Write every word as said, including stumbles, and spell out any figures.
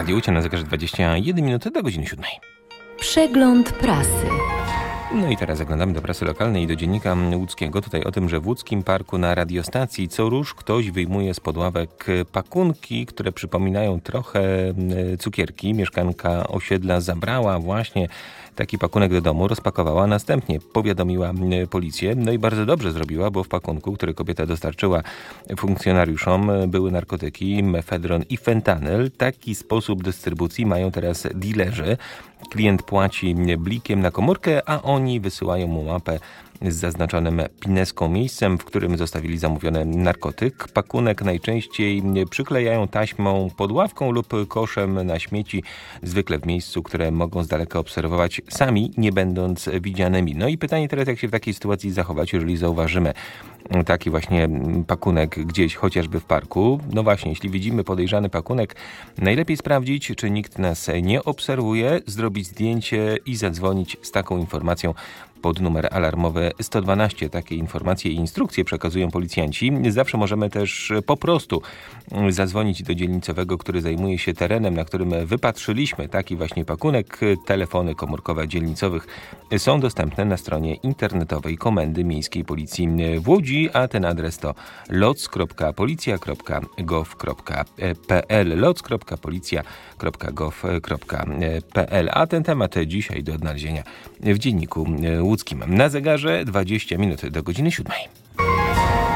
Radio Łycia na zegarze dwadzieścia jeden minut do godziny siódmej. Przegląd prasy. No i teraz zaglądamy do prasy lokalnej i do dziennika łódzkiego. Tutaj o tym, że w łódzkim parku na radiostacji co rusz ktoś wyjmuje spod ławek pakunki, które przypominają trochę cukierki. Mieszkanka osiedla zabrała właśnie taki pakunek do domu, rozpakowała, następnie powiadomiła policję. No i bardzo dobrze zrobiła, bo w pakunku, który kobieta dostarczyła funkcjonariuszom, były narkotyki, mefedron i fentanyl. Taki sposób dystrybucji mają teraz dilerzy. Klient płaci blikiem na komórkę, a oni wysyłają mu mapę z zaznaczonym pineską miejscem, w którym zostawili zamówiony narkotyk. Pakunek najczęściej przyklejają taśmą pod ławką lub koszem na śmieci, zwykle w miejscu, które mogą z daleka obserwować sami, nie będąc widzianymi. No i pytanie teraz, jak się w takiej sytuacji zachować, jeżeli zauważymy taki właśnie pakunek gdzieś, chociażby w parku. No właśnie, jeśli widzimy podejrzany pakunek, najlepiej sprawdzić, czy nikt nas nie obserwuje, zrobić zdjęcie i zadzwonić z taką informacją pod numer alarmowy sto dwanaście. Takie informacje i instrukcje przekazują policjanci. Zawsze możemy też po prostu zadzwonić do dzielnicowego, który zajmuje się terenem, na którym wypatrzyliśmy taki właśnie pakunek. Telefony komórkowe dzielnicowych są dostępne na stronie internetowej Komendy Miejskiej Policji w Łodzi, a ten adres to loc kropka policja kropka gov kropka p l loc kropka policja kropka gov kropka p l. A ten temat dzisiaj do odnalezienia w dzienniku łódzkim. Na zegarze dwadzieścia minut do godziny siódmej.